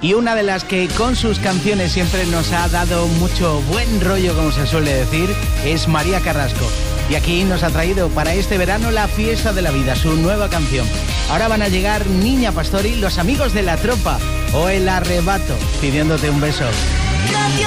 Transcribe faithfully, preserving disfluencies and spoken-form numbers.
Y una de las que con sus canciones siempre nos ha dado mucho buen rollo, como se suele decir, es María Carrasco. Y aquí nos ha traído para este verano La Fiesta de la Vida, su nueva canción. Ahora van a llegar Niña Pastori, Los Amigos de la Tropa o El Arrebato, pidiéndote un beso.